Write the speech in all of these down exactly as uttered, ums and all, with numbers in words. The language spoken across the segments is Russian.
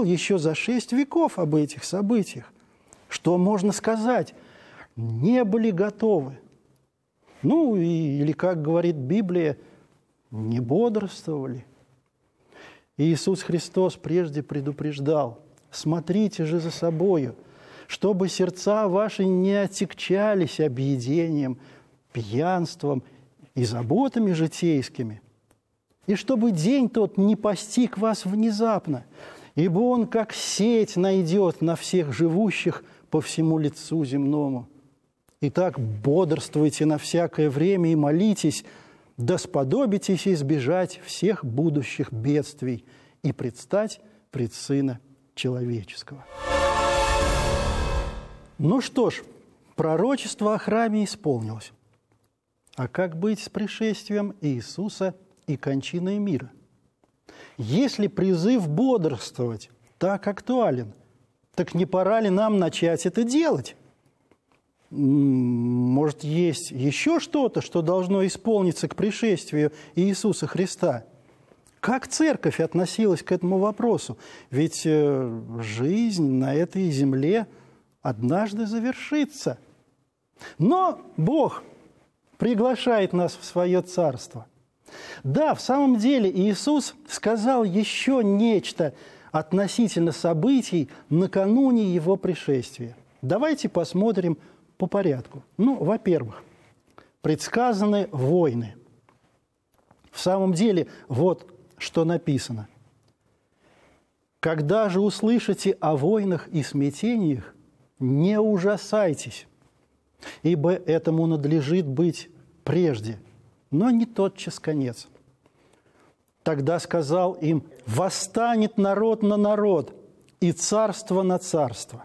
говорил еще за шесть веков об этих событиях. Что можно сказать? Не были готовы. Ну, и, или, как говорит Библия, не бодрствовали. Иисус Христос прежде предупреждал: смотрите же за собою, чтобы сердца ваши не отягчались объедением, пьянством и заботами житейскими, и чтобы день тот не постиг вас внезапно, ибо он, как сеть, найдет на всех живущих по всему лицу земному. Итак, бодрствуйте на всякое время и молитесь, да сподобитесь избежать всех будущих бедствий и предстать пред Сына Человеческого. Ну что ж, пророчество о храме исполнилось. А как быть с пришествием Иисуса и кончиной мира? Если призыв бодрствовать так актуален, так не пора ли нам начать это делать? Может, есть еще что-то, что должно исполниться к пришествию Иисуса Христа? Как церковь относилась к этому вопросу? Ведь жизнь на этой земле однажды завершится. Но Бог приглашает нас в свое царство. Да, в самом деле Иисус сказал еще нечто относительно событий накануне Его пришествия. Давайте посмотрим по порядку. Ну, во-первых, предсказаны войны. В самом деле, вот что написано. «Когда же услышите о войнах и смятениях, не ужасайтесь, ибо этому надлежит быть прежде, но не тотчас конец. Тогда сказал им: восстанет народ на народ и царство на царство».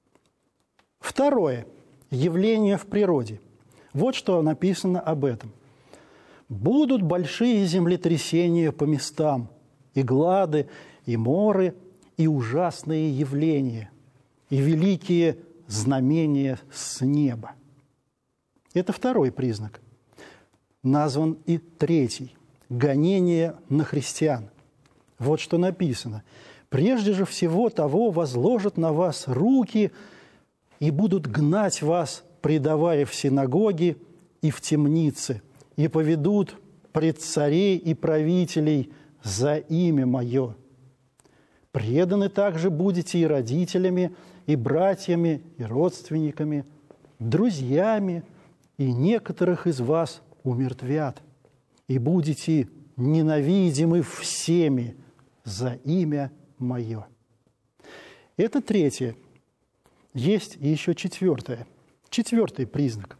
Второе. Явление в природе. Вот что написано об этом. «Будут большие землетрясения по местам, и глады, и моры, и ужасные явления, и великие знамения с неба». Это второй признак. Назван и третий – гонение на христиан. Вот что написано. «Прежде же всего того возложат на вас руки и будут гнать вас, предавая в синагоги и в темницы, и поведут пред царей и правителей за имя Мое. Преданы также будете и родителями, и братьями, и родственниками, друзьями, и некоторых из вас умертвят, и будете ненавидимы всеми за имя Мое». Это третье. Есть еще четвертое. Четвертый признак.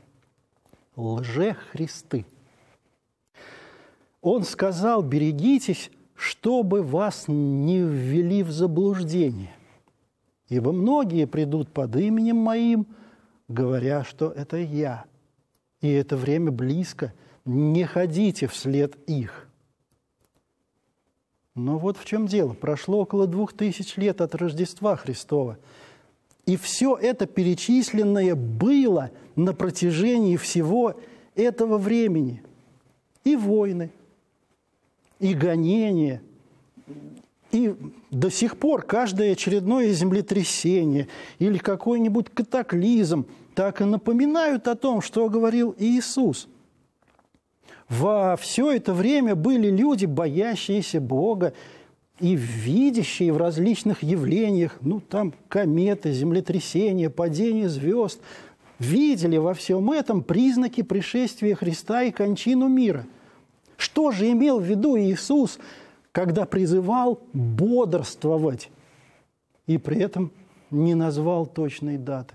Лжехристы. Он сказал: берегитесь, чтобы вас не ввели в заблуждение. Ибо многие придут под именем Моим, говоря, что это Я. И это время близко. Не ходите вслед их. Но вот в чем дело. Прошло около двух тысяч лет от Рождества Христова. И все это перечисленное было на протяжении всего этого времени. И войны, и гонения, и до сих пор каждое очередное землетрясение или какой-нибудь катаклизм так и напоминают о том, что говорил Иисус. Во все это время были люди, боящиеся Бога, и видящие в различных явлениях, ну, там кометы, землетрясения, падение звезд, видели во всем этом признаки пришествия Христа и кончину мира. Что же имел в виду Иисус, когда призывал бодрствовать и при этом не назвал точной даты?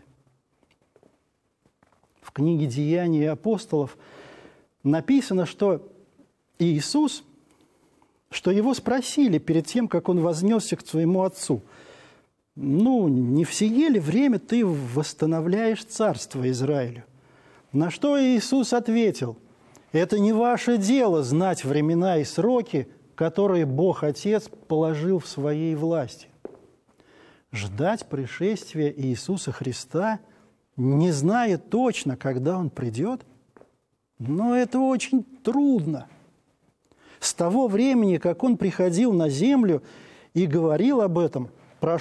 В книге «Деяния апостолов» написано, что Иисус, что его спросили перед тем, как он вознесся к своему Отцу: «Ну, не в сие ли время ты восстановляешь царство Израилю?» На что Иисус ответил: «Это не ваше дело знать времена и сроки, которые Бог Отец положил в своей власти». Ждать пришествия Иисуса Христа, не зная точно, когда Он придет, но это очень трудно. С того времени, как Он приходил на землю и говорил об этом,